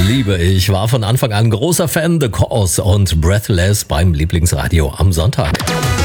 Liebe ich, war von Anfang an großer Fan, The Cause und Breathless beim Lieblingsradio am Sonntag.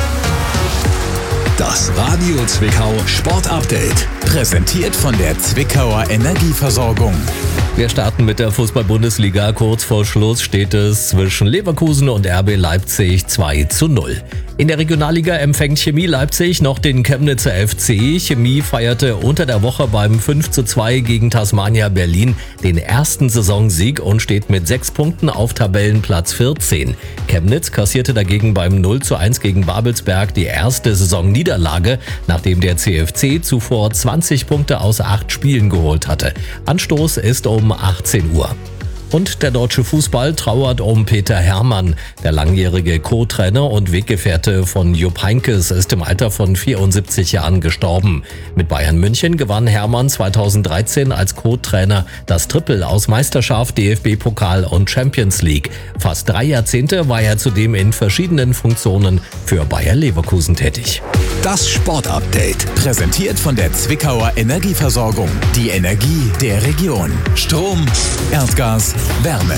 Das Radio Zwickau Sport Update. Präsentiert von der Zwickauer Energieversorgung. Wir starten mit der Fußball-Bundesliga. Kurz vor Schluss steht es zwischen Leverkusen und RB Leipzig 2:0. In der Regionalliga empfängt Chemie Leipzig noch den Chemnitzer FC. Chemie feierte unter der Woche beim 5:2 gegen Tasmania Berlin den ersten Saisonsieg und steht mit 6 Punkten auf Tabellenplatz 14. Chemnitz kassierte dagegen beim 0:1 gegen Babelsberg die erste Saisonniederlage, nachdem der CFC zuvor 20 Punkte aus 8 Spielen geholt hatte. Anstoß ist um 18 Uhr. Und der deutsche Fußball trauert um Peter Herrmann. Der langjährige Co-Trainer und Weggefährte von Jupp Heynckes ist im Alter von 74 Jahren gestorben. Mit Bayern München gewann Herrmann 2013 als Co-Trainer das Triple aus Meisterschaft, DFB-Pokal und Champions League. Fast 3 Jahrzehnte war er zudem in verschiedenen Funktionen für Bayer Leverkusen tätig. Das Sportupdate. Präsentiert von der Zwickauer Energieversorgung. Die Energie der Region. Strom, Erdgas, Wärme.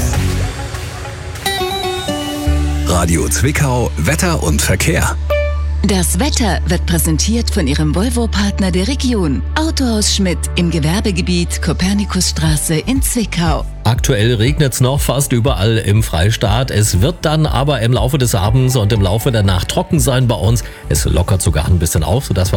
Radio Zwickau, Wetter und Verkehr. Das Wetter wird präsentiert von Ihrem Volvo-Partner der Region. Autohaus Schmidt im Gewerbegebiet Kopernikusstraße in Zwickau. Aktuell regnet's noch fast überall im Freistaat. Es wird dann aber im Laufe des Abends und im Laufe der Nacht trocken sein bei uns. Es lockert sogar ein bisschen auf, sodass wir